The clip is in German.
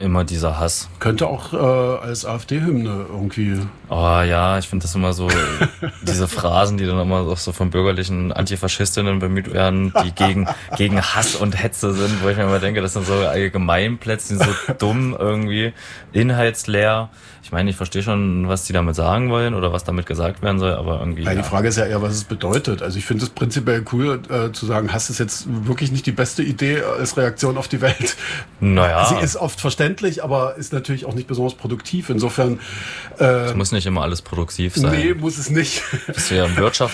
immer dieser Hass. Könnte auch als AfD-Hymne irgendwie. Oh ja, ich finde das immer so, diese Phrasen, die dann immer auch so von bürgerlichen Antifaschistinnen bemüht werden, die gegen Hass und Hetze sind, wo ich mir immer denke, das sind so Allgemeinplätze, die sind so dumm irgendwie, inhaltsleer. Ich meine, ich verstehe schon, was die damit sagen wollen oder was damit gesagt werden soll, aber irgendwie... Die Frage ist ja eher, was es bedeutet. Also ich finde es prinzipiell cool zu sagen, Hass ist jetzt wirklich nicht die beste Idee als Reaktion auf die Welt. Naja. Sie ist oft verständlich, aber ist natürlich auch nicht besonders produktiv. Insofern... es muss nicht immer alles produktiv sein. Nee, muss es nicht. Bist du ja im